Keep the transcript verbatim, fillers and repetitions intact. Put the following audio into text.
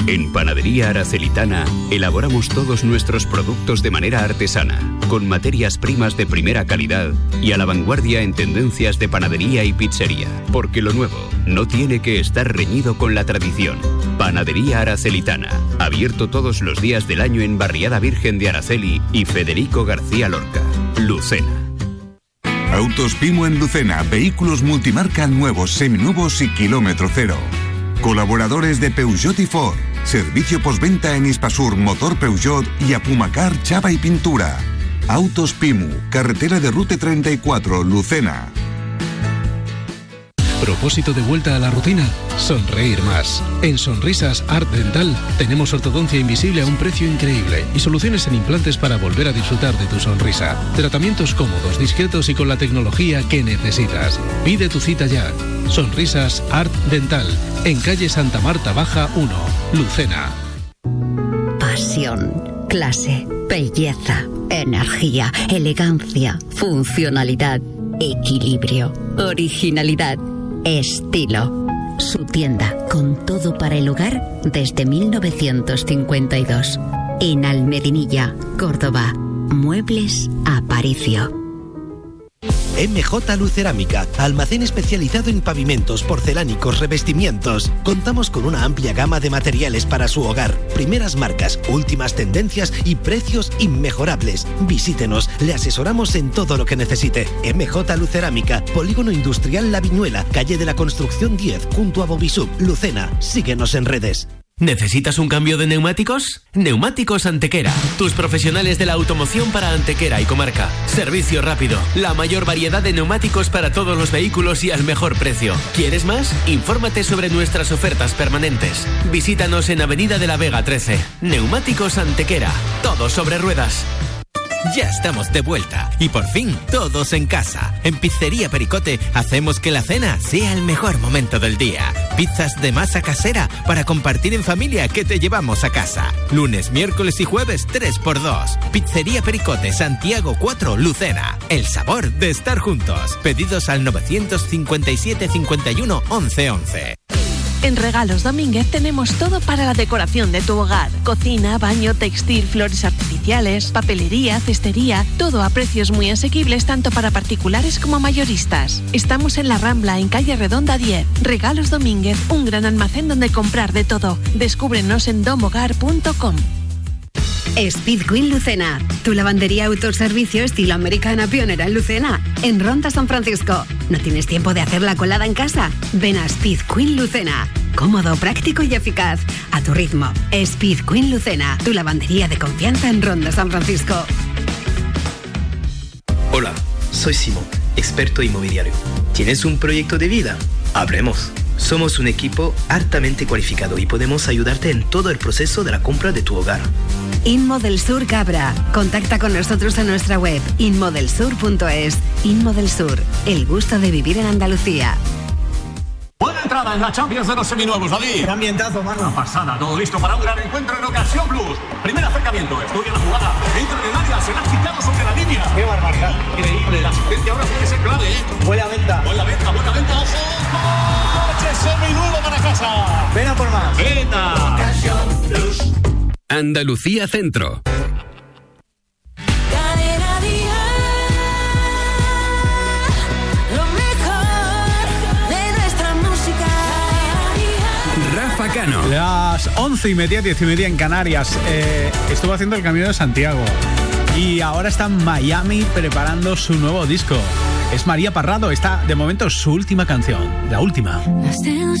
En Panadería Aracelitana elaboramos todos nuestros productos de manera artesana, con materias primas de primera calidad y a la vanguardia en tendencias de panadería y pizzería, porque lo nuevo no tiene que estar reñido con la tradición. Panadería Aracelitana, abierto todos los días del año en Barriada Virgen de Araceli y Federico García Lorca, Lucena. Autos Pimo en Lucena, vehículos multimarca nuevos, seminuevos y kilómetro cero. Colaboradores de Peugeot y Ford. Servicio postventa en Hispasur, Motor Peugeot y Apumacar, Chapa y Pintura. Autos Pimu, carretera de Rute treinta y cuatro, Lucena. ¿Propósito de vuelta a la rutina? Sonreír más. En Sonrisas Art Dental tenemos ortodoncia invisible a un precio increíble y soluciones en implantes para volver a disfrutar de tu sonrisa. Tratamientos cómodos, discretos y con la tecnología que necesitas. Pide tu cita ya. Sonrisas Art Dental, en calle Santa Marta Baja uno, Lucena. Pasión, clase, belleza, energía, elegancia, funcionalidad, equilibrio, originalidad, estilo. Su tienda con todo para el hogar desde mil novecientos cincuenta y dos. En Almedinilla, Córdoba. Muebles Aparicio. M J Lucerámica, almacén especializado en pavimentos, porcelánicos, revestimientos. Contamos con una amplia gama de materiales para su hogar, primeras marcas, últimas tendencias y precios inmejorables. Visítenos, le asesoramos en todo lo que necesite. M J Lucerámica, Polígono Industrial La Viñuela, calle de la Construcción diez, junto a Bobisub, Lucena. Síguenos en redes. ¿Necesitas un cambio de neumáticos? Neumáticos Antequera, tus profesionales de la automoción para Antequera y comarca. Servicio rápido, la mayor variedad de neumáticos para todos los vehículos y al mejor precio. ¿Quieres más? Infórmate sobre nuestras ofertas permanentes. Visítanos en Avenida de la Vega trece. Neumáticos Antequera, todo sobre ruedas. Ya estamos de vuelta y por fin todos en casa. En Pizzería Pericote hacemos que la cena sea el mejor momento del día. Pizzas de masa casera para compartir en familia que te llevamos a casa. Lunes, miércoles y jueves tres por dos. Pizzería Pericote, Santiago cuatro, Lucena. El sabor de estar juntos. Pedidos al novecientos cincuenta y siete cincuenta y uno once once. En Regalos Domínguez tenemos todo para la decoración de tu hogar. Cocina, baño, textil, flores artificiales, papelería, cestería, todo a precios muy asequibles tanto para particulares como mayoristas. Estamos en La Rambla, en calle Redonda diez. Regalos Domínguez, un gran almacén donde comprar de todo. Descúbrenos en domogar punto com. Speed Queen Lucena, tu lavandería autoservicio estilo americana pionera en Lucena, en Ronda San Francisco. ¿No tienes tiempo de hacer la colada en casa? Ven a Speed Queen Lucena. Cómodo, práctico y eficaz. A tu ritmo. Speed Queen Lucena, tu lavandería de confianza en Ronda San Francisco. Hola, soy Simón, experto inmobiliario. ¿Tienes un proyecto de vida? Hablemos. Somos un equipo altamente cualificado y podemos ayudarte en todo el proceso de la compra de tu hogar. Inmodelsur Cabra. Contacta con nosotros en nuestra web inmodelsur punto es. Inmodelsur, el gusto de vivir en Andalucía. Buena entrada en la Champions de los seminuevos, David. ¡Qué ambientazo, mano! Una pasada, todo listo para un gran encuentro en Ocasión Plus. Primer acercamiento, estudia la jugada, entra en el área, se la ha quitado sobre la línea. ¡Qué barbaridad! Increíble, la asistencia ahora puede ser clave, ¿eh? Buena venta. Buena venta, buena venta, ojo. ¡Coche seminuevo para casa! Ven a por más. ¡Venta! Ocasión Plus. Andalucía Centro. Rafa Cano. Las once y media, diez y media en Canarias. Eh, estuvo haciendo el Camino de Santiago y ahora está en Miami preparando su nuevo disco. Es María Parrado, está de momento su última canción, la última. Más de un